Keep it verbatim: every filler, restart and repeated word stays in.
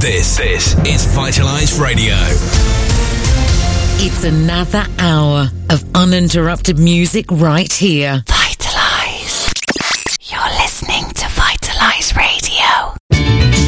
This, this is Vitalize Radio. It's another hour of uninterrupted music right here.